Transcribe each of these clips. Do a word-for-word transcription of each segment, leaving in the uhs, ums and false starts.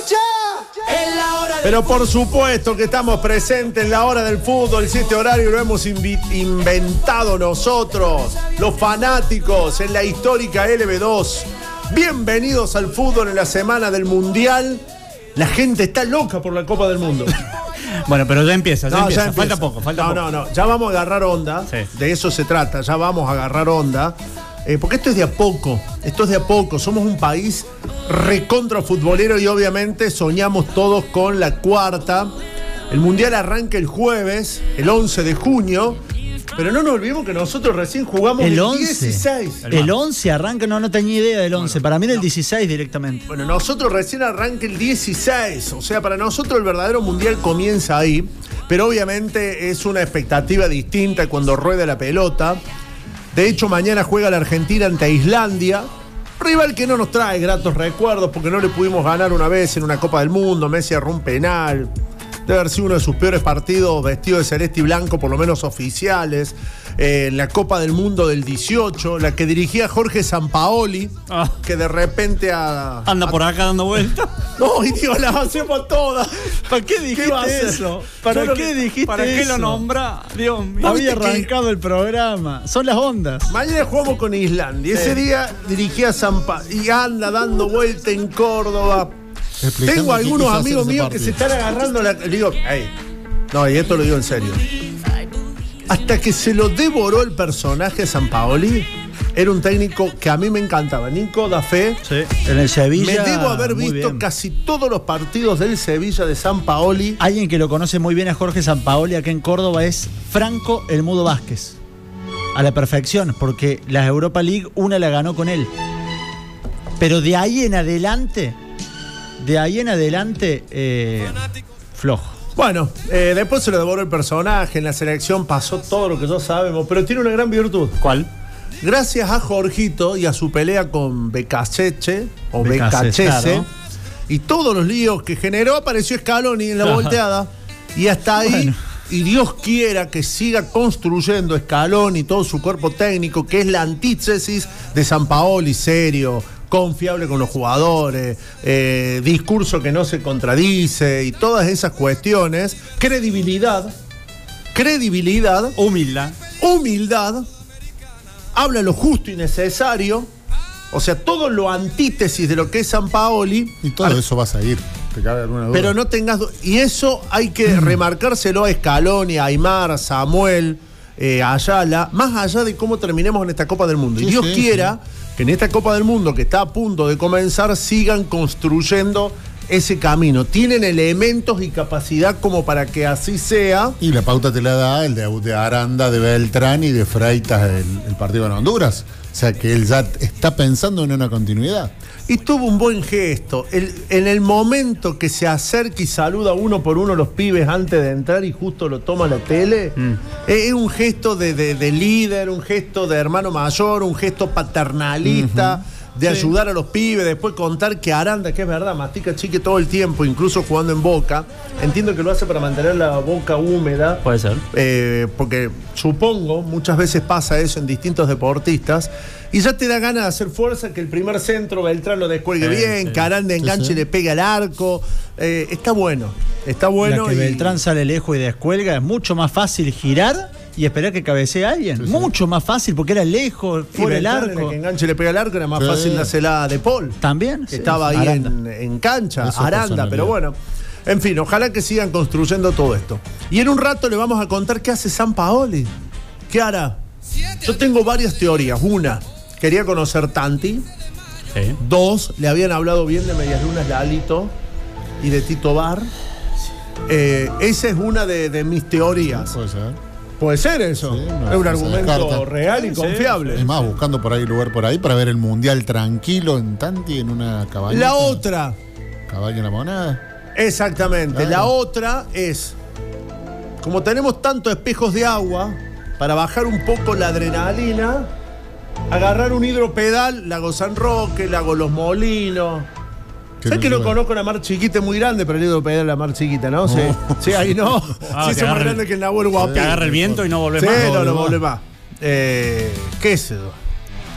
Pero por supuesto que estamos presentes en la hora del fútbol, si este horario lo hemos inventado nosotros, los fanáticos, en la histórica L B dos. Bienvenidos al fútbol en la semana del Mundial. La gente está loca por la Copa del Mundo. Bueno, pero ya empieza, ya, no, empieza. ya empieza. Falta poco, falta no, poco. No, no, no, ya vamos a agarrar onda. Sí. De eso se trata, ya vamos a agarrar onda. Eh, porque esto es de a poco, esto es de a poco. Somos un país recontra futbolero y obviamente soñamos todos con la cuarta. El Mundial arranca el jueves, el once de junio. Pero no nos olvidemos que nosotros recién jugamos el, el dieciséis. El, el once arranca, no, no tenía idea del once. Bueno, para mí era el dieciséis directamente. Bueno, nosotros recién arranca el dieciséis. O sea, para nosotros el verdadero Mundial comienza ahí. Pero obviamente es una expectativa distinta cuando rueda la pelota. De hecho, mañana juega la Argentina ante Islandia. Rival que no nos trae gratos recuerdos porque no le pudimos ganar una vez en una Copa del Mundo. Messi erró un penal. Debe haber sido uno de sus peores partidos vestido de celeste y blanco, por lo menos oficiales. Eh, la Copa del Mundo del dieciocho, la que dirigía Jorge Sampaoli, ah. que de repente a, anda a, por acá dando vueltas. No, y digo, las hacemos todas. ¿Para qué dijiste ¿Qué eso? ¿Para Yo qué lo, dijiste ¿Para eso? qué lo nombra? Dios mío. Había arrancado que... el programa. Son las ondas. Mañana jugamos con Islandia. Sí. Ese día dirigía Sampaoli y anda dando vuelta en Córdoba. Tengo algunos amigos míos que se están agarrando la... Le digo, hey, no, y esto lo digo en serio. Hasta que se lo devoró el personaje Sampaoli, era un técnico que a mí me encantaba. Nico da Fe. Sí, en el Sevilla. Me debo haber visto casi todos los partidos del Sevilla de Sampaoli. Alguien que lo conoce muy bien a Jorge Sampaoli acá en Córdoba es Franco el Mudo Vázquez. A la perfección, porque la Europa League una la ganó con él. Pero de ahí en adelante... De ahí en adelante, eh, flojo. Bueno, eh, después se lo devoró el personaje, en la selección pasó todo lo que todos sabemos, pero tiene una gran virtud. ¿Cuál? Gracias a Jorgito y a su pelea con Becasese, o Becachese, ¿no? Y todos los líos que generó, apareció Scaloni en la volteada. Y hasta ahí, bueno. Y Dios quiera que siga construyendo Scaloni y todo su cuerpo técnico, que es la antítesis de Sampaoli, serio, confiable con los jugadores, eh, discurso que no se contradice y todas esas cuestiones, credibilidad, credibilidad, humildad, humildad, habla lo justo y necesario, o sea, todo lo antítesis de lo que es Sampaoli. Y todo eso vas a ir, te cabe alguna duda. Pero no tengas, y eso hay que mm. remarcárselo a Scaloni, a Aimar, a Samuel, eh, a Ayala, más allá de cómo terminemos en esta Copa del Mundo. Sí, y Dios sí, quiera... Sí. que en esta Copa del Mundo que está a punto de comenzar sigan construyendo ese camino. Tienen elementos y capacidad como para que así sea. Y la pauta te la da el de, de Aranda, de Beltrán y de Freitas el, el partido en Honduras. O sea que él ya está pensando en una continuidad. Y tuvo un buen gesto. El, en el momento que se acerca y saluda uno por uno los pibes antes de entrar y justo lo toma la tele, mm. es un gesto de, de, de líder, un gesto de hermano mayor, un gesto paternalista, uh-huh. de sí. ayudar a los pibes, después contar que Aranda, que es verdad, mastica chique todo el tiempo, incluso jugando en Boca. Entiendo que lo hace para mantener la boca húmeda. Puede ser. Eh, porque supongo, muchas veces pasa eso en distintos deportistas. Y ya te da ganas de hacer fuerza, que el primer centro Beltrán lo descuelgue eh, bien, sí. que Aranda enganche sí, sí. y le pegue al arco. Eh, está bueno, está bueno. La que y... Beltrán sale lejos y descuelga, es mucho más fácil girar y esperar que cabecee a alguien. Sí, sí. Mucho más fácil porque era lejos, fuera del arco. El que enganche y le pega al arco era más sí. fácil dársela de Paul. También. Que sí, estaba ahí en, en cancha, eso Aranda, pero bueno. En fin, ojalá que sigan construyendo todo esto. Y en un rato le vamos a contar qué hace Sampaoli. ¿Qué hará? Yo tengo varias teorías. Una, quería conocer Tanti. Sí. Dos, le habían hablado bien de Medias Lunas Lalito y de Tito Bar. Eh, esa es una de, de mis teorías. Puede ser. Puede ser eso. Sí, no, es un argumento real y confiable. Es más, buscando por ahí lugar por ahí para ver el Mundial tranquilo en Tanti, en una cabaña. La otra. Caballo en la moneda. Exactamente. Claro. La otra es, como tenemos tantos espejos de agua, para bajar un poco la adrenalina, agarrar un hidropedal, Lago San Roque, Lago Los Molinos. ¿Sabes que lo conozco en la Mar Chiquita? Es muy grande, pero el hidropedal es la Mar Chiquita, ¿no? Sí, sí, ahí no. Ah, sí, es más grande que el Nahuel Guapi. Que agarra el viento y no vuelve sí, más. Sí, no, no vuelve más. Eh, ¿Qué es eso?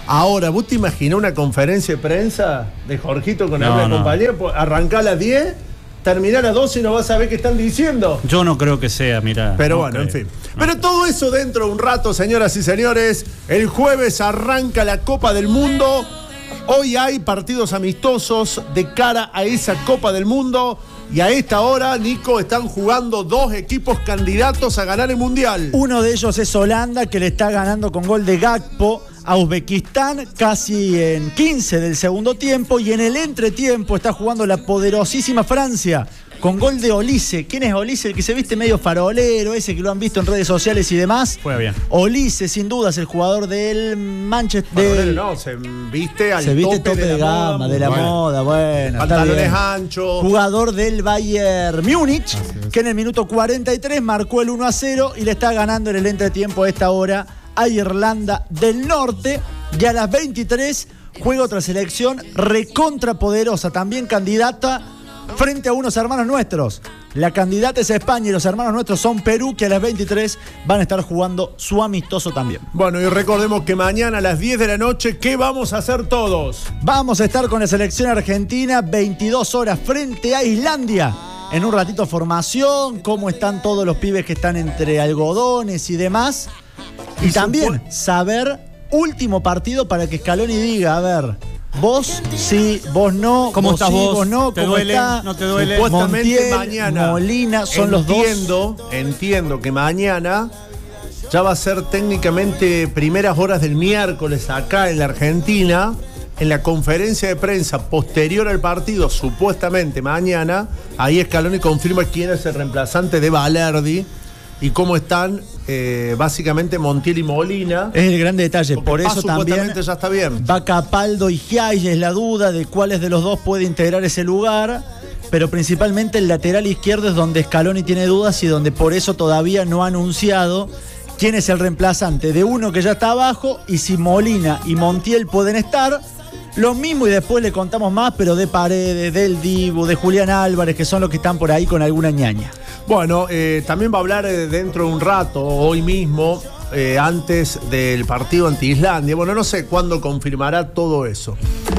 Ahora, ¿vos te imaginás una conferencia de prensa de Jorgito con No, alguna no. compañía? Pues, arrancá a las diez, terminar a las doce y no vas a ver qué están diciendo. Yo no creo que sea, mira. Pero no bueno, creo. en fin. No Pero creo. todo eso dentro de un rato, señoras y señores. El jueves arranca la Copa del Mundo. Hoy hay partidos amistosos de cara a esa Copa del Mundo. Y a esta hora, Nico, están jugando dos equipos candidatos a ganar el Mundial. Uno de ellos es Holanda, que le está ganando con gol de Gakpo a Uzbekistán casi en quince del segundo tiempo. Y en el entretiempo está jugando la poderosísima Francia con gol de Olise. ¿Quién es Olise? El que se viste medio farolero, ese que lo han visto en redes sociales y demás. Juega bien. Olise, sin duda, es el jugador del Manchester. Bueno, del- no, se viste al se viste tope, tope de, la gama, moda, de la bueno. moda, bueno. está Pantalones bien. anchos. Jugador del Bayern Múnich, es. que en el minuto cuarenta y tres marcó el uno a cero y le está ganando en el entretiempo a esta hora a Irlanda del Norte. Y a las veintitrés juega otra selección recontrapoderosa, también candidata frente a unos hermanos nuestros. La candidata es España y los hermanos nuestros son Perú, que a las veintitrés van a estar jugando su amistoso también. Bueno, y recordemos que mañana a las diez de la noche, ¿qué vamos a hacer todos? Vamos a estar con la selección argentina veintidós horas frente a Islandia. En un ratito formación, cómo están todos los pibes que están entre algodones y demás. Y, Y también supo- saber último partido para que Scaloni diga, a ver, vos sí, vos no, ¿Cómo vos estás sí, vos? vos no, ¿Te cómo duele? está. ¿No te duele? Supuestamente Montiel, mañana. Molina, son los dos. Entiendo, entiendo que mañana ya va a ser técnicamente primeras horas del miércoles acá en la Argentina. En la conferencia de prensa posterior al partido, supuestamente mañana, ahí Scaloni confirma quién es el reemplazante de Balerdi y cómo están eh, básicamente Montiel y Molina. Es el gran detalle, Porque por Paz eso también supuestamente ya está bien. va Capaldo y Giai, es la duda de cuáles de los dos puede integrar ese lugar, pero principalmente el lateral izquierdo es donde Scaloni tiene dudas y donde por eso todavía no ha anunciado quién es el reemplazante de uno que ya está abajo y si Molina y Montiel pueden estar. Lo mismo y después le contamos más, pero de Paredes, del Dibu, de Julián Álvarez, que son los que están por ahí con alguna ñaña. Bueno, eh, también va a hablar eh, dentro de un rato, hoy mismo, eh, antes del partido ante Islandia. Bueno, no sé cuándo confirmará todo eso.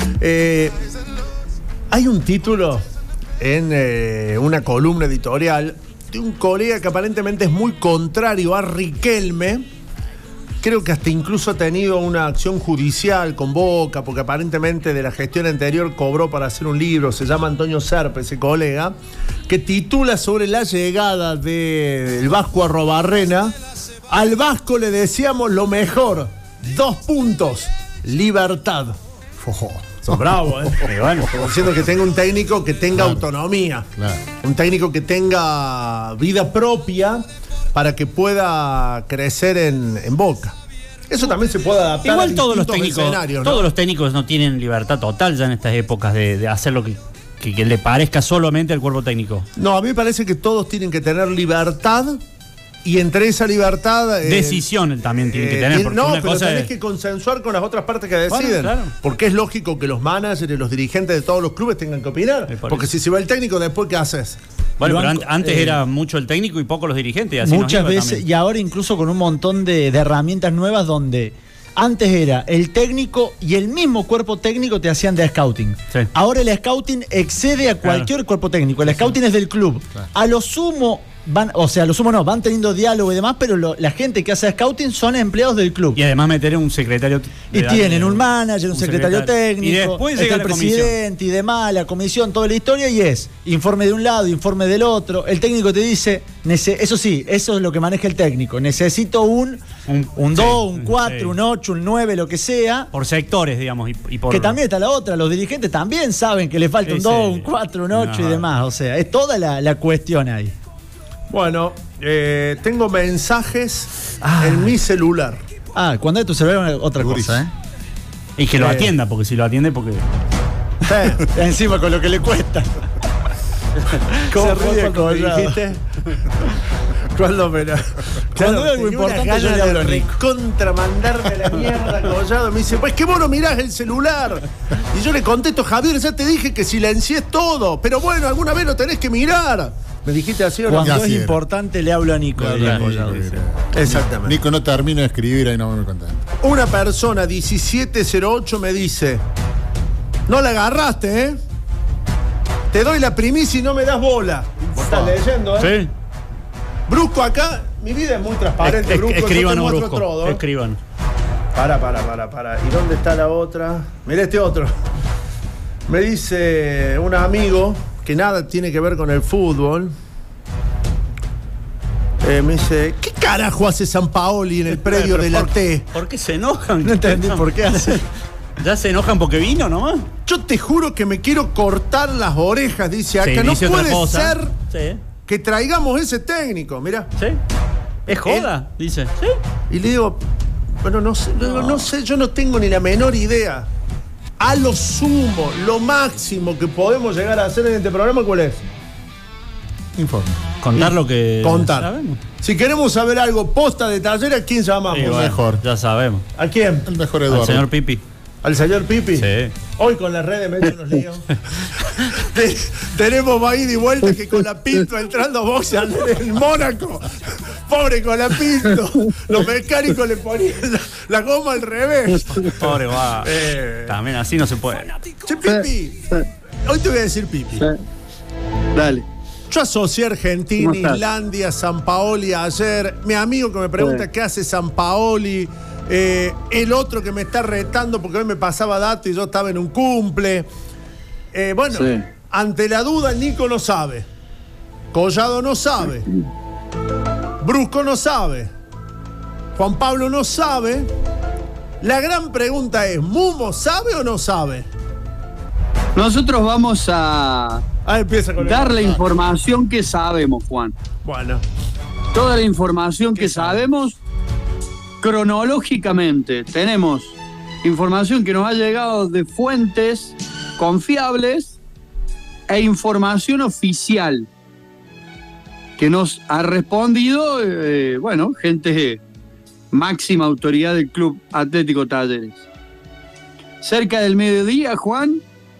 Eh, hay un título en eh, una columna editorial de un colega que aparentemente es muy contrario a Riquelme. Creo que hasta incluso ha tenido una acción judicial con Boca, porque aparentemente de la gestión anterior cobró para hacer un libro, se llama Antonio Serpe, ese colega, que titula sobre la llegada del Vasco Arrobarrena. Al Vasco le decíamos lo mejor, dos puntos, libertad. Fojo. Son bravos, ¿eh? Y bueno, Como diciendo que tenga un técnico que tenga Claro. autonomía, Claro. un técnico que tenga vida propia para que pueda crecer en, en Boca. Eso también se puede adaptar a igual todos los distintos técnicos, escenarios, ¿no? todos los técnicos no tienen libertad total ya en estas épocas de, de hacer lo que, que, que le parezca solamente al cuerpo técnico. No, a mí me parece que todos tienen que tener libertad y entre esa libertad... eh, Decisión también tienen que eh, tener. tien- Porque no, una pero cosa tenés es- que consensuar con las otras partes que Bueno, deciden. claro. Porque es lógico que los managers y los dirigentes de todos los clubes tengan que opinar. Es por Porque eso. si se va el técnico, después ¿qué haces? Bueno, pero Iván, an- antes eh, era mucho el técnico y poco los dirigentes. y así nos Muchas iba veces, también. y ahora incluso con un montón de, de herramientas nuevas donde antes era el técnico y el mismo cuerpo técnico te hacían de scouting. Sí. Ahora el scouting excede a cualquier cuerpo técnico. El scouting es del club. Claro. A lo sumo van, o sea, a lo sumo no, van teniendo diálogo y demás, pero lo- la gente que hace scouting son empleados del club. Y además meter un secretario. Y de- tienen un manager, un, un secretario, secretario. técnico, Y después está llega el la comisión. presidente y demás, la comisión, toda la historia, y es informe de un lado, informe del otro. El técnico te dice, nece- eso sí, eso es lo que maneja el técnico. Necesito un Un- un sí, dos, un cuatro, sí. un ocho, un nueve, lo que sea. Por sectores, digamos. Y, y por, Que también está la otra, los dirigentes también saben que le falta Sí, un dos, sí. un cuatro, un ocho y No. demás. O sea, es toda la, la cuestión ahí. Bueno, eh, tengo mensajes Ah. en mi celular. Ah, cuando hay tu celular, otra Durísimo. cosa, ¿eh? Y que lo Eh. atienda, porque si lo atiende, porque. Sí. Encima con lo que le cuesta. ¿Cómo Se fue ríe cuando me Collado. dijiste? Cuando me lo- Cuando veo algo tenía una importante, gana yo le hablo a de Nico. recontramandarme a la mierda, Collado. Me dice, pues que vos no mirás el celular. Y yo le contesto, Javier, ya te dije que silenciés todo. Pero bueno, alguna vez lo tenés que mirar. ¿Me dijiste así o no? Cuando Ya es sí era. importante le hablo a Nico. Claro, diría Nico, Collado. Nico, Exactamente. Nico no termina de escribir, ahí no me contento. Una persona diecisiete cero ocho me dice, no la agarraste, ¿eh? Te doy la primicia y no me das bola. Vos estás leyendo, ¿eh? Sí. Brusco acá, mi vida es muy transparente, Es- es- Brusco. yo te Escriban o muestro brusco. todo, ¿eh? Escriban. Para, para, para, para. ¿Y dónde está la otra? Mira este otro. Me dice un amigo que nada tiene que ver con el fútbol. Eh, me dice, ¿qué carajo hace Sampaoli en el predio de la ¿Por- T? ¿Por qué se enojan? No entendí por qué hace. ¿Ya se enojan porque vino nomás? Yo te juro que me quiero cortar las orejas, dice acá. Sí, no dice otra puede cosa. ser Sí. que traigamos ese técnico, mira. ¿Sí? ¿Es joda? Dice. ¿Sí? Y le digo, bueno, no sé, no. no sé, yo no tengo ni la menor idea. A lo sumo, lo máximo que podemos llegar a hacer en este programa, ¿cuál es? Informe. Contar lo que Contar. sabemos. Si queremos saber algo posta de taller, ¿a quién llamamos? Sí, bueno, mejor. Ya sabemos. ¿A quién? El mejor Al Eduardo. señor Pipi. ¿Al señor Pipi? Sí. Hoy con las redes me he hecho unos líos. Te- tenemos más ida y vuelta que con la Pinto entrando a boxe en el Mónaco. Pobre con la Pinto. Los mecánicos le ponían la, la goma al revés. Pobre va. Eh. También así no se puede. Che, Pipi. Hoy te voy a decir Pipi. Dale. Yo asocié Argentina, ¿Cómo estás? Islandia, San Paoli ayer. Mi amigo que me pregunta Sí. qué hace San Paoli. Eh, el otro que me está retando porque hoy me pasaba datos y yo estaba en un cumple. Eh, bueno, Sí. ante la duda, Nico no sabe. Collado no sabe. Brusco no sabe. Juan Pablo no sabe. La gran pregunta es, ¿Mumo sabe o no sabe? Nosotros vamos a Ah, empieza con el- dar la información que sabemos, Juan. Bueno, Toda la información que sabemos cronológicamente. Tenemos información que nos ha llegado de fuentes confiables e información oficial que nos ha respondido, eh, bueno, gente máxima autoridad del Club Atlético Talleres. Cerca del mediodía, Juan,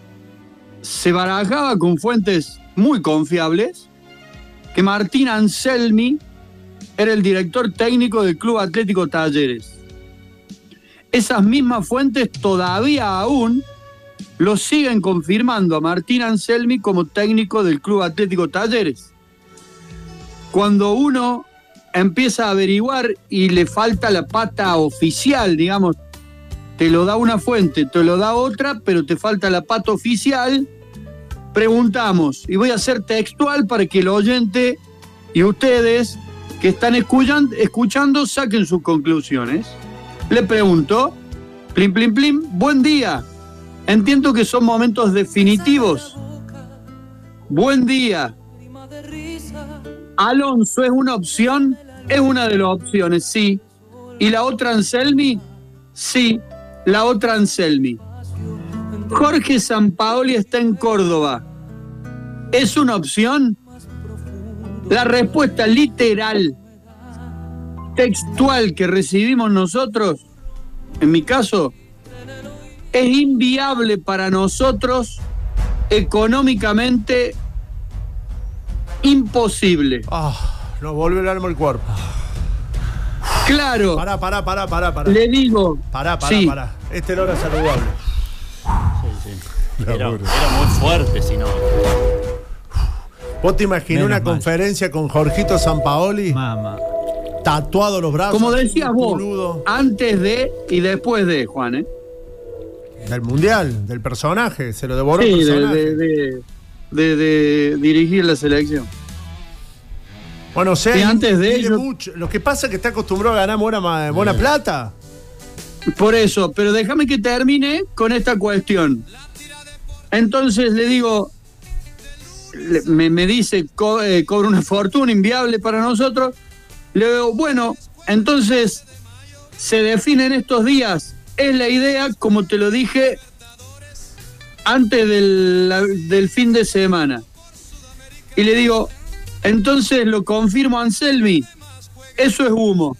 se barajaba con fuentes muy confiables que Martín Anselmi era el director técnico del Club Atlético Talleres. Esas mismas fuentes todavía aún lo siguen confirmando a Martín Anselmi como técnico del Club Atlético Talleres. Cuando uno empieza a averiguar y le falta la pata oficial, digamos, te lo da una fuente, te lo da otra, pero te falta la pata oficial, preguntamos, y voy a ser textual para que el oyente y ustedes que están escuchan, escuchando saquen sus conclusiones. Le pregunto, plim, plim, plim, buen día. Entiendo que son momentos definitivos. Buen día. Alonso es una opción, es una de las opciones, sí. ¿Y la otra Anselmi? Sí, la otra Anselmi. Jorge Sampaoli está en Córdoba. ¿Es una opción? La respuesta literal, textual que recibimos nosotros, en mi caso, es inviable para nosotros, económicamente imposible. ah, nos volvió el alma al cuerpo. Claro, Pará, pará, pará, pará, pará. le digo, Pará, pará, sí, pará. Este era saludable. La Era, dura. era muy fuerte, si no. ¿Vos te imaginás Menos una mal. conferencia con Jorgito Sampaoli? Mamá. Tatuado los brazos. como decías vos, boludo, antes de y después de, Juan, ¿eh? Del mundial, del personaje. Se lo devoró Sí, el de, personaje. de- de- de- de dirigir la selección. Bueno, o sea, Y antes de pide ello- mucho. Lo que pasa es que está acostumbrado a ganar buena, ma- buena plata. Por eso, pero déjame que termine con esta cuestión. Entonces le digo, le- me, me dice, co- eh, cobra una fortuna inviable para nosotros. Le digo, bueno, entonces se define en estos días. Es la idea, como te lo dije, antes del, la- del fin de semana. Y le digo, entonces lo confirmo, Anselmi, eso es humo.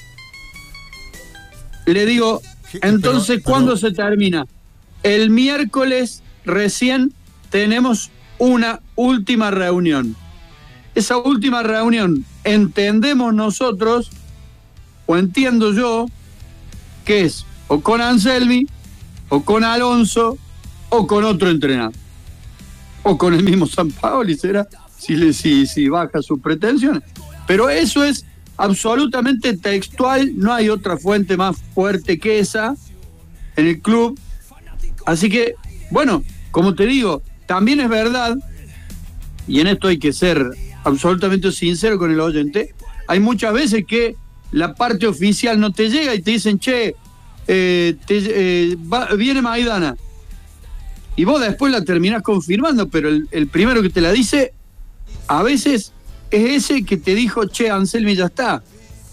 Le digo, ¿Qué? entonces, Pero- pero- ¿cuándo se termina? El miércoles recién tenemos una última reunión. esa última reunión, entendemos nosotros, o entiendo yo, que es o con Anselmi, o con Alonso, o con otro entrenador. O con el mismo Sampaoli, será, si, le, si, si baja sus pretensiones. Pero eso es absolutamente textual, no hay otra fuente más fuerte que esa en el club. Así que, bueno, como te digo, también es verdad, y en esto hay que ser absolutamente sincero con el oyente, hay muchas veces que la parte oficial no te llega y te dicen, che, eh, te, eh, va, viene Maidana. Y vos después la terminás confirmando, pero el, el primero que te la dice, a veces es ese que te dijo, che, Anselmi ya está.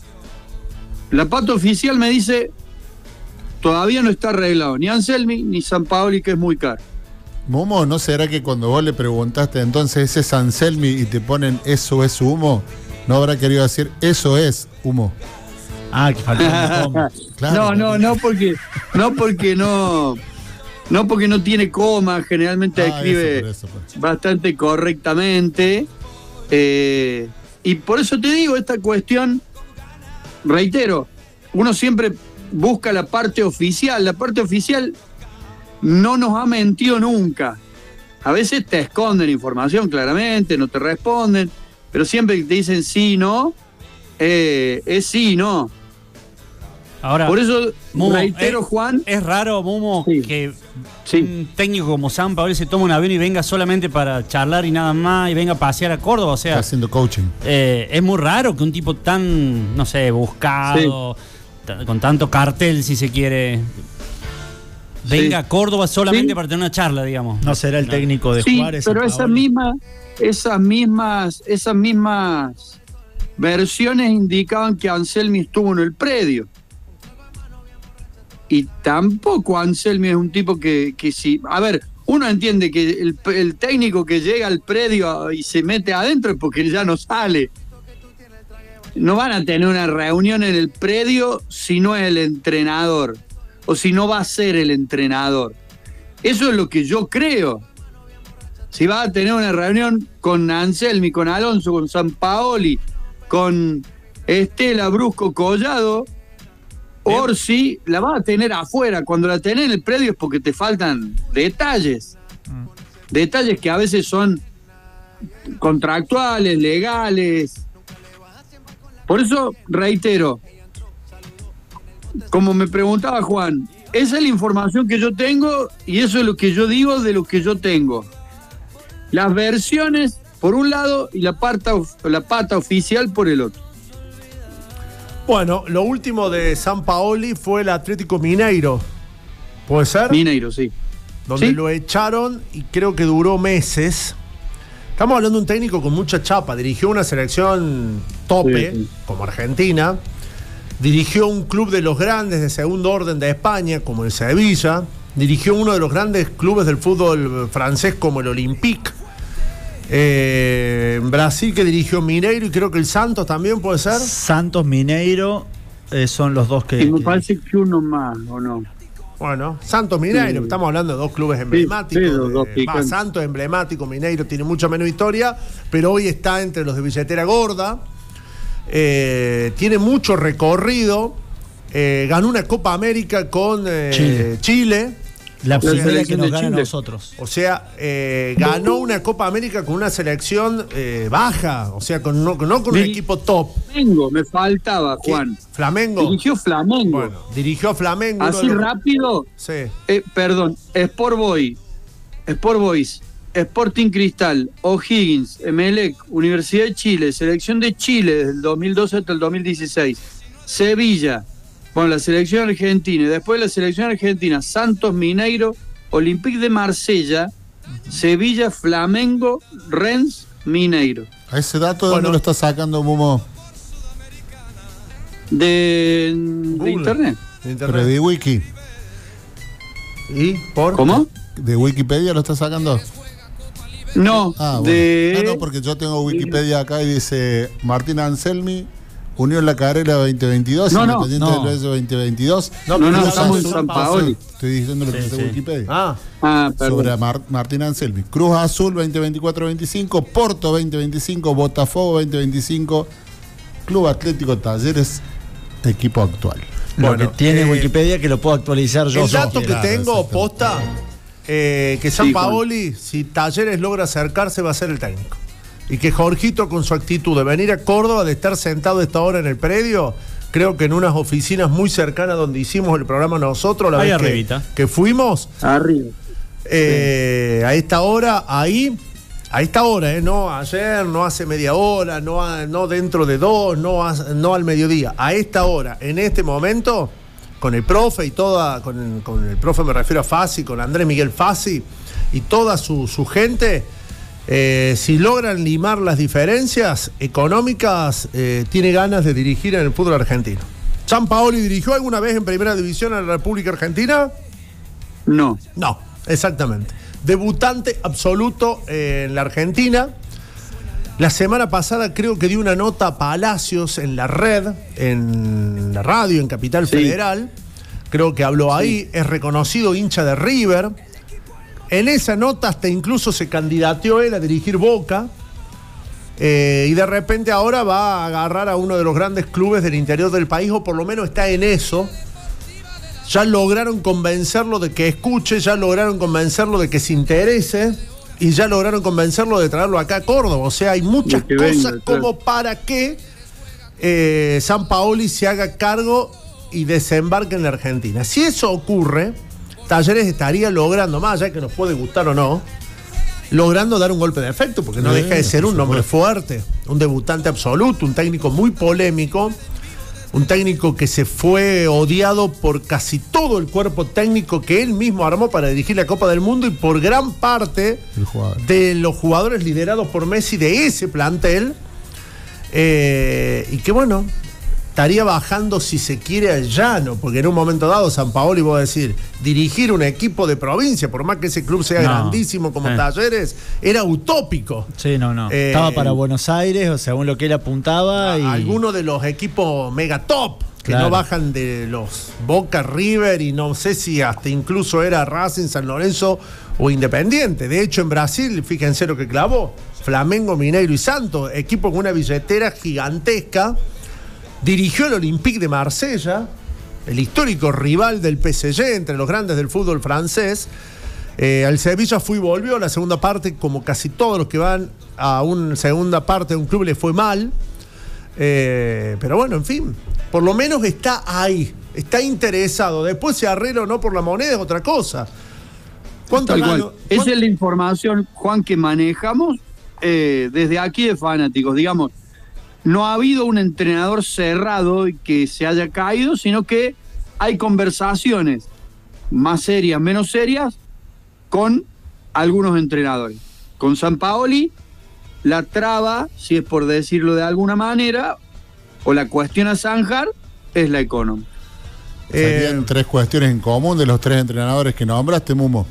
La pata oficial me dice, todavía no está arreglado, ni Anselmi ni Sampaoli, que es muy caro. Momo, ¿no será que cuando vos le preguntaste entonces ese es Anselmi y te ponen eso es humo, no habrá querido decir eso es humo? Ah, que faltó un coma. Claro, no, no, no porque no porque no no porque no tiene coma, generalmente Ah, escribe eso, por eso, por eso. bastante correctamente. Eh, y por eso te digo, esta cuestión, reitero, uno siempre busca la parte oficial. La parte oficial no nos ha mentido nunca. A veces te esconden información, claramente, no te responden, pero siempre que te dicen sí, no, eh, es sí, no. Ahora, Por eso, Mumo, reitero, es, Juan. es raro, Mumo, Sí. que Sí. un técnico como Sampaoli se toma un avión y venga solamente para charlar y nada más, y venga a pasear a Córdoba. O Está sea, haciendo coaching. eh, es muy raro que un tipo tan, no sé, buscado, t- con tanto cartel, si se quiere, venga Sí. a Córdoba solamente Sí. para tener una charla, digamos. No será el técnico de Sí, Juárez. pero esas Sampaoli. mismas, esas mismas, esas mismas versiones indicaban que Anselmi estuvo en el predio. Y tampoco Anselmi es un tipo que, que si... A ver, uno entiende que el, el técnico que llega al predio y se mete adentro es porque ya no sale. No van a tener una reunión en el predio si no es el entrenador. O si no va a ser el entrenador. Eso es lo que yo creo. Si va a tener una reunión con Anselmi, con Alonso, con Sampaoli, con Estela, Brusco, Collado, Orsi, la va a tener afuera. Cuando la tenés en el predio es porque te faltan detalles. Detalles que a veces son contractuales, legales. Por eso, reitero, como me preguntaba Juan, esa es la información que yo tengo y eso es lo que yo digo de lo que yo tengo. Las versiones por un lado y la pata, la pata oficial por el otro. Bueno, lo último de Sampaoli fue el Atlético Mineiro. ¿Puede ser? Mineiro, sí. Donde ¿Sí? lo echaron y creo que duró meses. Estamos hablando de un técnico con mucha chapa. Dirigió una selección tope, Sí, sí. como Argentina. Dirigió un club de los grandes de segundo orden de España, como el Sevilla. Dirigió uno de los grandes clubes del fútbol francés, como el Olympique. Eh, en Brasil, que dirigió Mineiro, y creo que el Santos también puede ser. Santos, Mineiro, eh, son los dos que. Y me que- parece que uno más, ¿o no? Bueno, Santos Mineiro, Sí. estamos hablando de dos clubes emblemáticos. sí, los dos de- va, picantes. Santos emblemático, Mineiro tiene mucha menos historia, pero hoy está entre los de billetera gorda. Eh, tiene mucho recorrido. Eh, ganó una Copa América con eh, Chile. Chile. La O sea, primera que selección nos de gana a Chile. nosotros. O sea, eh, ganó una Copa América con una selección eh, baja, o sea, con, no, no con un Sí. equipo top. Flamengo, me faltaba, ¿Qué? Juan. Flamengo. Dirigió Flamengo. Bueno, dirigió a Flamengo. uno Así de los- rápido, Sí. eh, perdón, Sport Boy, Sport Boys, Sporting Cristal, O'Higgins, Emelec, Universidad de Chile, Selección de Chile desde el dos mil doce hasta el dos mil dieciséis, Sevilla, bueno, la Selección Argentina, y después la Selección Argentina, Santos, Mineiro, Olympique de Marsella, Sevilla, Flamengo, Rennes, Mineiro. A ese dato, ¿de Bueno. dónde lo está sacando Momo? De, de Google. internet. De Pero internet. de Wiki. ¿Y? ¿Por? ¿Cómo? ¿De Wikipedia lo está sacando? No, Ah, bueno. de... Ah, no, porque yo tengo Wikipedia acá y dice Martín Anselmi, Unión La Calera veinte veintidós, No, no, Independiente no. del Valle veinte veintidós. No, no, Cruz estamos en Azul- San Paoli. Estoy diciendo lo que Sí, dice sí. Wikipedia. Ah, Ah, perdón. Sobre Mar- Martín Anselmi. Cruz Azul veinte veinticuatro veinticinco, Porto veinte veinticinco, Botafogo veinte veinticinco, Club Atlético Talleres, equipo actual. Lo Bueno, que tiene eh, Wikipedia que lo puedo actualizar yo. el dato que Claro, tengo, exactamente. posta, eh, que San Sí, Juan. Paoli, si Talleres logra acercarse, va a ser el técnico. Y que Jorgito, con su actitud de venir a Córdoba, de estar sentado a esta hora en el predio, creo que en unas oficinas muy cercanas donde hicimos el programa nosotros, la Ahí vez que, arribita. que fuimos, Arriba. eh, a esta hora, ahí, a esta hora, eh, no ayer, no hace media hora, no, a- no dentro de dos, no, a- no al mediodía, a esta hora, en este momento, con el profe y toda, con el, con el profe me refiero a Fassi, con Andrés Miguel Fassi y toda su, su gente, eh, si logran limar las diferencias económicas, eh, tiene ganas de dirigir en el fútbol argentino. ¿San Paoli dirigió alguna vez en Primera División en la República Argentina? No. No, exactamente. Debutante absoluto eh, en la Argentina. La semana pasada creo que dio una nota a Palacios en la red, en la radio, en Capital Sí. Federal. Creo que habló ahí. Es reconocido hincha de River. En esa nota hasta incluso se candidateó él a dirigir Boca. Eh, y de repente ahora va a agarrar a uno de los grandes clubes del interior del país, o por lo menos está en eso. Ya lograron convencerlo de que escuche, ya lograron convencerlo de que se interese y ya lograron convencerlo de traerlo acá a Córdoba. O sea, hay muchas De que cosas venga, claro. como para que eh, San Paoli se haga cargo y desembarque en la Argentina. Si eso ocurre, Talleres estaría logrando, más allá de que nos puede gustar o no, logrando dar un golpe de efecto, porque no Sí, deja de ser por un nombre supuesto. fuerte, un debutante absoluto, un técnico muy polémico, un técnico que se fue odiado por casi todo el cuerpo técnico que él mismo armó para dirigir la Copa del Mundo y por gran parte El jugador. de los jugadores liderados por Messi de ese plantel. Eh, y que bueno, estaría bajando, si se quiere, al llano, porque en un momento dado San Paoli, voy a decir, dirigir un equipo de provincia, por más que ese club sea No. grandísimo como Eh. Talleres, era utópico. Sí, no, no. Eh, Estaba para Buenos Aires, o según lo que él apuntaba. Y... Algunos de los equipos mega top que Claro. no bajan de los Boca, River, y no sé si hasta incluso era Racing, San Lorenzo o Independiente. De hecho, en Brasil, fíjense lo que clavó: Flamengo, Mineiro y Santos, equipo con una billetera gigantesca. Dirigió el Olympique de Marsella, el histórico rival del P S G, entre los grandes del fútbol francés. Eh, al Sevilla fue y volvió. La segunda parte, como casi todos los que van a una segunda parte de un club, le fue mal. Eh, pero bueno, en fin, por lo menos está ahí, está interesado. Después se arregla o no por la moneda es otra cosa. ¿Cuánto Tal cual. gano? Esa ¿Cuánto- es la información, Juan, que manejamos eh, desde aquí de Fanáticos. Digamos, no ha habido un entrenador cerrado y que se haya caído, sino que hay conversaciones más serias, menos serias, con algunos entrenadores. Con San Paoli, la traba, si es por decirlo de alguna manera, o la cuestión a zanjar, es la económica. Serían Eh, tres cuestiones en común de los tres entrenadores que nombraste, Mumo.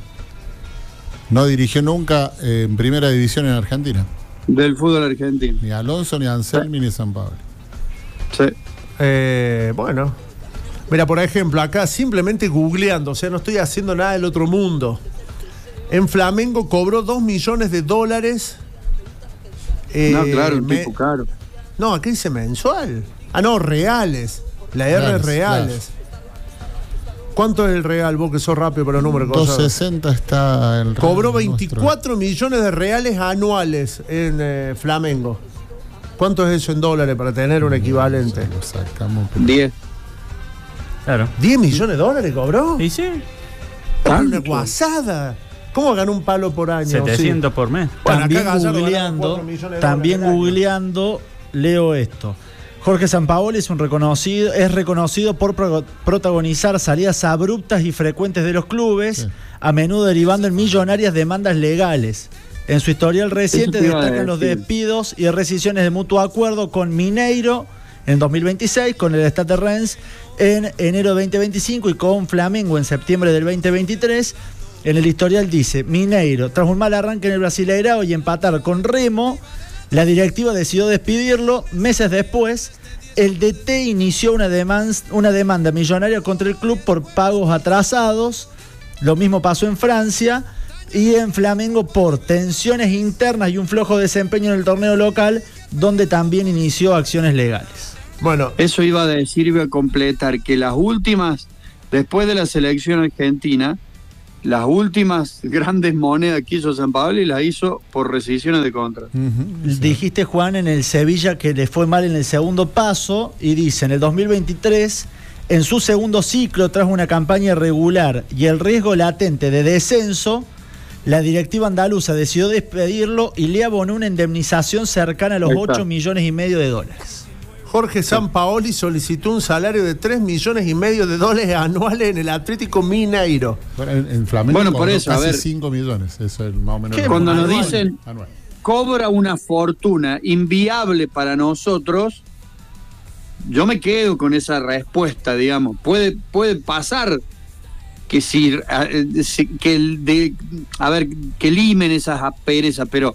No dirigió nunca eh, en primera división en Argentina. Del fútbol argentino. Ni Alonso, ni Anselmi, ni San Pablo. Sí. Eh, bueno, mira, por ejemplo, acá simplemente googleando, o sea, no estoy haciendo nada del otro mundo. En Flamengo cobró dos millones de dólares. eh, No, claro, un me- tipo caro. No, aquí dice mensual. Ah, no, reales. La R es Reales, reales. ¿Cuánto es el real? Vos que sos rápido para los números. ¿cómo sabes? doscientos sesenta está el Cobró nuestro. veinticuatro millones de reales anuales en eh, Flamengo. ¿Cuánto es eso en dólares para tener un equivalente? Lo sacamos, pero- diez. Claro. ¿diez millones de dólares cobró? ¿Y sí? Ah, una guasada. ¿Cómo ganó un palo por año? setecientos por mes. Bueno, también acá Gallardo ganaba googleando, cuatro millones de también dólares al año. googleando, leo esto. Jorge Sampaoli es un reconocido, es reconocido por pro- protagonizar salidas abruptas y frecuentes de los clubes, Sí. a menudo derivando en millonarias demandas legales. En su historial reciente Eso te iba a destacan los decir. despidos y rescisiones de mutuo acuerdo con Mineiro en dos mil veintiséis, con el Stade Reims en enero de veinte veinticinco y con Flamengo en septiembre del veinte veintitrés. En el historial dice: Mineiro, tras un mal arranque en el Brasileirao y empatar con Remo, la directiva decidió despedirlo. Meses después, el D T inició una, deman- una demanda millonaria contra el club por pagos atrasados. Lo mismo pasó en Francia. Y en Flamengo por tensiones internas y un flojo desempeño en el torneo local, donde también inició acciones legales. Bueno, Eso iba a decir, iba a completar que las últimas, después de la selección argentina, las últimas grandes monedas que hizo Sampaoli las hizo por rescisiones de contrato. Ujú, sí. Dijiste, Juan, en el Sevilla que le fue mal en el segundo paso, y dice, en el dos mil veintitrés, en su segundo ciclo, tras una campaña irregular y el riesgo latente de descenso, la directiva andaluza decidió despedirlo y le abonó una indemnización cercana a los Ahí está. ocho millones y medio de dólares. Jorge Sampaoli solicitó un salario de tres millones y medio de dólares anuales en el Atlético Mineiro. Bueno, en, en Flamengo Bueno, por cobró eso, a casi ver. cinco millones. Eso es más o menos. ¿Qué? lo- Cuando nos anual, dicen- anual. Cobra una fortuna inviable para nosotros, yo me quedo con esa respuesta, digamos. Puede, puede pasar que si, eh, si- que el de, a ver, que limen esas asperezas, pero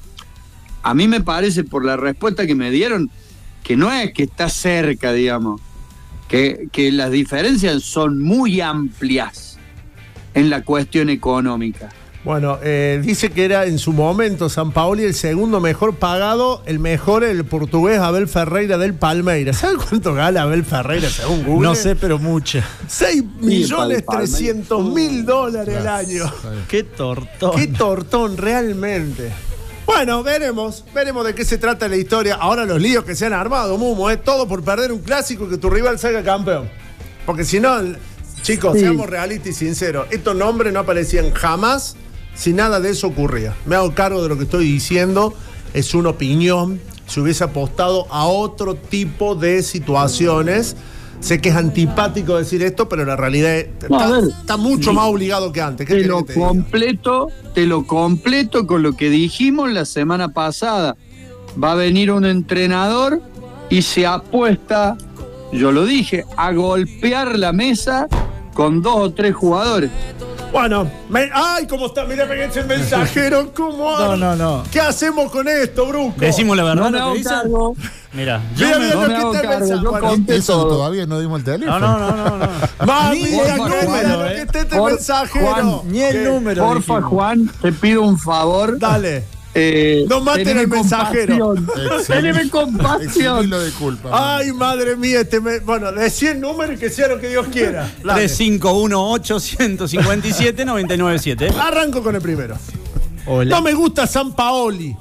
a mí me parece, por la respuesta que me dieron, que no es que está cerca, digamos, que, que las diferencias son muy amplias en la cuestión económica. Bueno, eh, dice que era en su momento Sampaoli el segundo mejor pagado, el mejor el portugués Abel Ferreira del Palmeiras. ¿Sabes cuánto gana Abel Ferreira según Google? No sé, pero mucha. seis millones para el trescientos mil dólares al año. Está bien. Qué tortón. Qué tortón, realmente. Bueno, veremos, veremos de qué se trata la historia. Ahora los líos que se han armado, Mumo, es todo por perder un clásico y que tu rival salga campeón. Porque si no, chicos, Sí. seamos realistas y sinceros, estos nombres no aparecían jamás si nada de eso ocurría. Me hago cargo de lo que estoy diciendo, es una opinión. Si hubiese apostado a otro tipo de situaciones, sé que es antipático decir esto, pero la realidad es, No, a está, ver, está mucho sí. más obligado que antes. ¿Qué Te querés lo que te diga? completo, te lo completo con lo que dijimos la semana pasada. Va a venir un entrenador y se apuesta, yo lo dije, a golpear la mesa con dos o tres jugadores. Bueno, me- ¡ay, cómo está! Mira, pegué el mensajero, ¿cómo? No, no, no. ¿Qué hacemos con esto, Bruco? Decimos la verdad No me lo hago que dicen. cargo. Mira, yo Mira, me- mira no lo me que hago está el cargo, mensaje. yo Bueno, conté Eso todo. todavía no dimos el teléfono. No, no, no, no, no. Mamita, Ni el qué número, bueno eh. que esté este Por- mensajero. Juan, Ni el ¿Qué? número. Porfa, dijimos. Juan, te pido un favor. Dale. Eh, No maten teneme al mensajero. compasión. Teneme compasión. Eximilo de culpa. Ay, madre mía, este me... bueno, de cien números y que sea lo que Dios quiera. Dale. tres cinco uno ocho cinco siete nueve nueve siete. Arranco con el primero. Hola. No me gusta Sampaoli.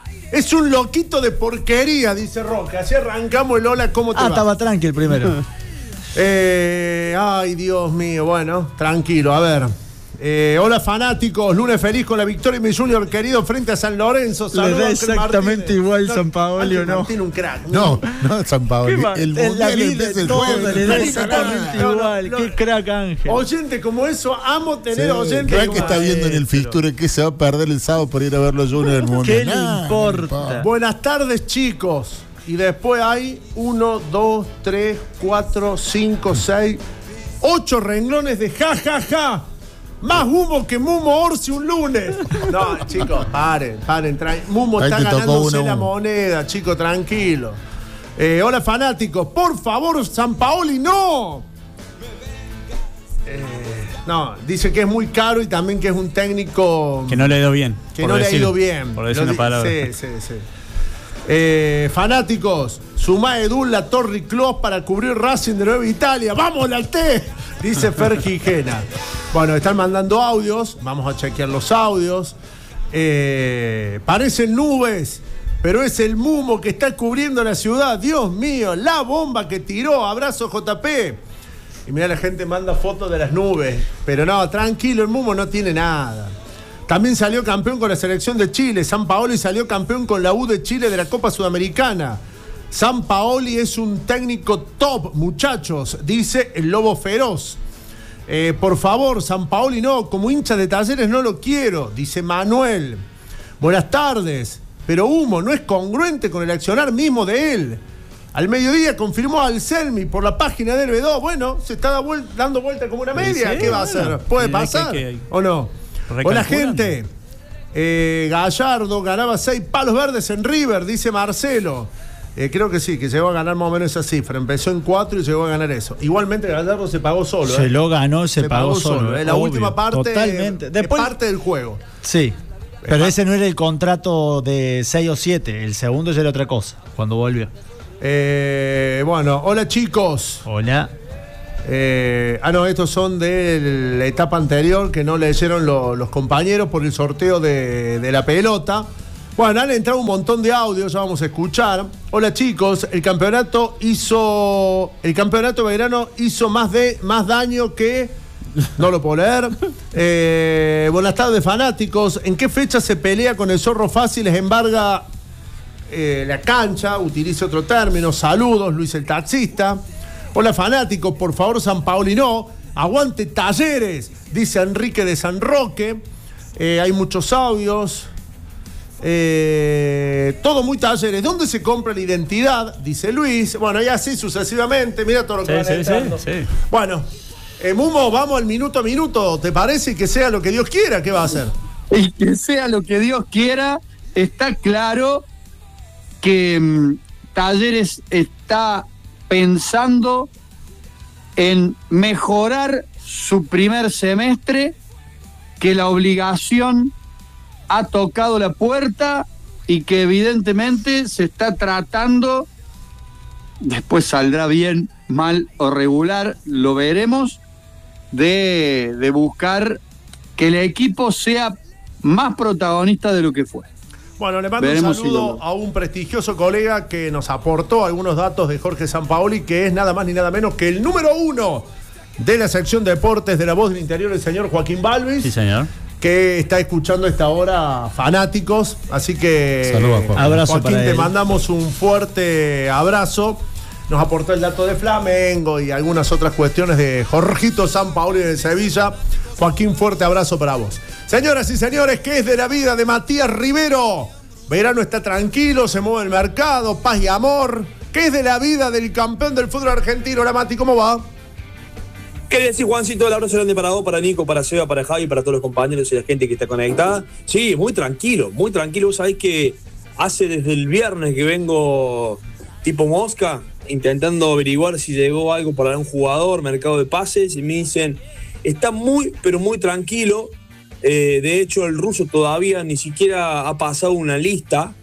Es un loquito de porquería, dice Roca. Así arrancamos el hola, ¿cómo te Ah, va? estaba tranqui el primero. Eh, ay, Dios mío, bueno, tranquilo, a ver. Eh, hola fanáticos, lunes feliz con la victoria de mi Junior querido frente a San Lorenzo. Le Saludos, da Ángel exactamente Martínez. igual Sampaoli, ¿o no? Martín, un crack. No, no, San Paolo. ¿Qué va? El En la mundial vida empieza el todo jueves. le da no, exactamente no, no, igual. no. Qué crack, Ángel. Oyente como eso, amo tener Sí, oyentes. no es como- que está viendo en el fixture que se va a perder el sábado por ir a ver los Juniors del mundial. ¿Qué le Nah, importa? Buenas tardes, chicos. Y después hay uno, dos, tres, cuatro, cinco, seis, ocho renglones de ja, ja, ja. Más humo que Mumo Orsi un lunes. No, chicos, paren, paren. tra- Mumo Ahí está te tocó ganándose uno, la uno. moneda, chicos, tranquilo. Eh, hola, fanáticos. Por favor, Sampaoli, no. Eh, no, dice que es muy caro y también que es un técnico Que no le ha ido bien. que por no le ha decir- ido bien. Por decir Lo una di- palabra. Sí, sí, sí. Eh, fanáticos, sumá Edu la Torre Clos para cubrir Racing de Nueva Italia. ¡Vamos, la T! Dice Fer Gijena. Bueno, están mandando audios. Vamos a chequear los audios. Eh, parecen nubes, pero es el Mumo que está cubriendo la ciudad. Dios mío, la bomba que tiró. Abrazo, J P. Y mira, la gente manda fotos de las nubes. Pero no, tranquilo, el Mumo no tiene nada. También salió campeón con la selección de Chile. Sampaoli salió campeón con la U de Chile de la Copa Sudamericana. Sampaoli es un técnico top, muchachos, dice el Lobo Feroz. Eh, por favor, Sampaoli no, como hincha de Talleres no lo quiero, dice Manuel. Buenas tardes, pero Humo no es congruente con el accionar mismo de él. Al mediodía confirmó al Selmi por la página del B dos. Bueno, se está da vuel- dando vuelta como una media. Sí, ¿Qué va a bueno. hacer? ¿Puede Mira que- pasar que- o no? Hola, Recalculando. gente. Eh, Gallardo ganaba seis palos verdes en River, dice Marcelo. Eh, creo que sí, que llegó a ganar más o menos esa cifra. Empezó en cuatro y llegó a ganar eso. Igualmente Gallardo se pagó solo. Se ¿eh? lo ganó, se, se pagó, pagó solo. solo ¿eh? La obvio, última parte totalmente. Después, es parte del juego. Sí, pero ese no era el contrato de seis o siete. El segundo ya era otra cosa, cuando volvió. Eh, bueno, hola chicos. Hola. Eh, ah, no, estos son de la etapa anterior que no leyeron lo, los compañeros por el sorteo de, de la pelota. Bueno, han entrado un montón de audios, ya vamos a escuchar. Hola chicos, el campeonato hizo. El campeonato verano hizo más de más daño que. No lo puedo leer. Eh, buenas tardes, fanáticos. ¿En qué fecha se pelea con el zorro fácil? Les embarga eh, la cancha, utilice otro término. Saludos, Luis el taxista. Hola fanáticos, por favor, San Paoli no. Aguante Talleres, dice Enrique de San Roque. Eh, hay muchos audios. Eh, todo muy Talleres. ¿Dónde se compra la identidad? Dice Luis. Bueno, y así sucesivamente. Mira todo lo que sí, van sí, entrando. sí, sí. Bueno, eh, Mumo, vamos al minuto a minuto. ¿Te parece? Que sea lo que Dios quiera. ¿Qué va a hacer? Y que sea lo que Dios quiera. Está claro que mmm, Talleres está pensando en mejorar su primer semestre, que la obligación ha tocado la puerta y que evidentemente se está tratando, después saldrá bien, mal o regular, lo veremos, de, de buscar que el equipo sea más protagonista de lo que fue. Bueno, le mando Veremos un saludo si lo... a un prestigioso colega que nos aportó algunos datos de Jorge Sampaoli, que es nada más ni nada menos que el número uno de la sección deportes de La Voz del Interior, el señor Joaquín Balvis. Sí, señor. Que está escuchando esta hora fanáticos, así que Saludos, Joaquín. Abrazo Joaquín, para te él. mandamos un fuerte abrazo. Nos aportó el dato de Flamengo y algunas otras cuestiones de Jorgito Sampaoli de Sevilla. Joaquín, fuerte abrazo para vos. Señoras y señores, ¿qué es de la vida de Matías Rivero? Verano está tranquilo, se mueve el mercado, paz y amor. ¿Qué es de la vida del campeón del fútbol argentino? Hola Mati, ¿cómo va? ¿Qué decís, Juancito? El abrazo grande para vos, para Nico, para Seba, para Javi, para todos los compañeros y la gente que está conectada. Sí, muy tranquilo, muy tranquilo. Vos sabés que hace desde el viernes que vengo tipo mosca, intentando averiguar si llegó algo para un jugador, mercado de pases, y me dicen, está muy, pero muy tranquilo. Eh, de hecho, el ruso todavía ni siquiera ha pasado una lista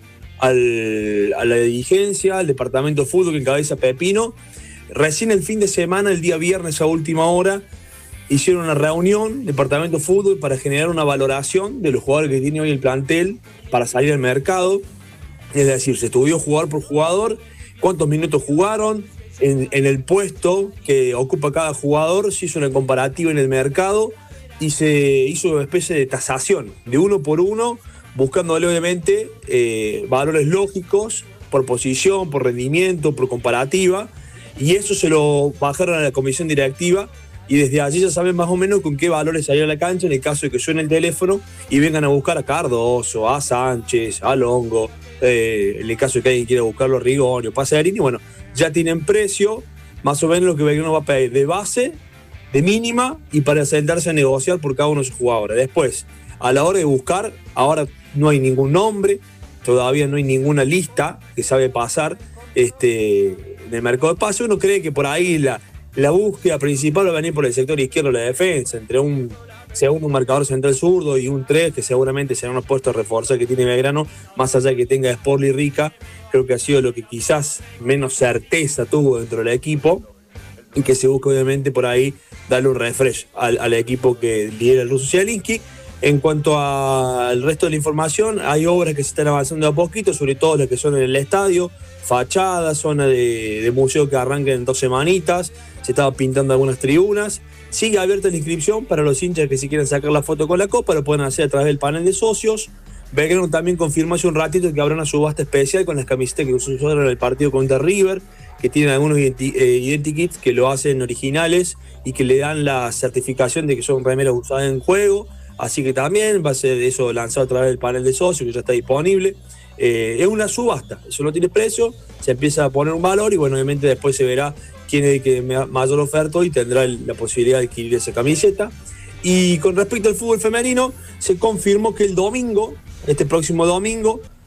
al, a la dirigencia, al departamento de fútbol que encabeza Pepino. Recién el fin de semana, el día viernes a última hora, hicieron una reunión, departamento de fútbol, para generar una valoración de los jugadores que tiene hoy el plantel para salir al mercado. Es decir, se estudió jugador por jugador, cuántos minutos jugaron, en, en el puesto que ocupa cada jugador, se hizo una comparativa en el mercado y se hizo una especie de tasación de uno por uno, buscándole obviamente eh, valores lógicos por posición, por rendimiento, por comparativa. Y eso se lo bajaron a la comisión directiva y desde allí ya saben más o menos con qué valores salir a la cancha en el caso de que suene el teléfono y vengan a buscar a Cardoso, a Sánchez, a Longo, eh, en el caso de que alguien quiera buscarlo a Rigorio, Pasarini. Bueno, ya tienen precio, más o menos lo que Belgrano va a pedir de base, de mínima y para sentarse a negociar por cada uno de sus jugadores. Después, a la hora de buscar, ahora no hay ningún nombre, todavía no hay ninguna lista que sabe pasar. Este... En el mercado de pase uno cree que por ahí la, la búsqueda principal va a venir por el sector izquierdo de la defensa, entre un segundo un marcador central zurdo y un tres, que seguramente serán unos puestos a reforzar que tiene Belgrano, más allá de que tenga Sportly y Rica. Creo que ha sido lo que quizás menos certeza tuvo dentro del equipo y que se busca obviamente por ahí darle un refresh al, al equipo que lidera el ruso Zielinski. En cuanto al resto de la información, hay obras que se están avanzando a poquito, sobre todo las que son en el estadio, fachada, zona de, de museo que arranca en dos semanitas, se estaba pintando algunas tribunas. Sigue abierta la inscripción para los hinchas que si quieren sacar la foto con la copa, lo pueden hacer a través del panel de socios. Belgrano también confirmó hace un ratito que habrá una subasta especial con las camisetas que se usaron en el partido contra River, que tienen algunos identi- eh, identikits que lo hacen originales y que le dan la certificación de que son remeras usadas en juego. Así que también va a ser eso lanzado a través del panel de socios, que ya está disponible. Eh, es una subasta, eso no tiene precio, se empieza a poner un valor y bueno, obviamente después se verá quién es el que mayor oferta y tendrá el, la posibilidad de adquirir esa camiseta. Y con respecto al fútbol femenino, se confirmó que el domingo, este próximo domingo,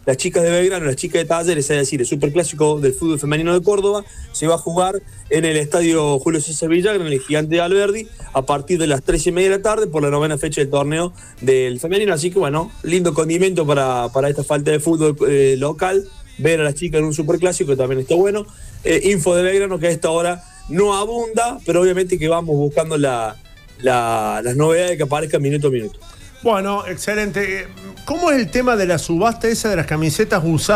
las chicas de Belgrano, las chicas de Talleres, es decir, el superclásico del fútbol femenino de Córdoba, se va a jugar en el estadio Julio César Villagra, en el Gigante de Alberdi, a partir de las tres y media de la tarde, por la novena fecha del torneo del femenino. Así que bueno, lindo condimento para, para esta falta de fútbol eh, local, ver a las chicas en un superclásico también está bueno. Eh, info de Belgrano que a esta hora no abunda, pero obviamente que vamos buscando la, la, las novedades que aparezcan minuto a minuto. Bueno, excelente. ¿Cómo es el tema de la subasta esa de las camisetas usadas?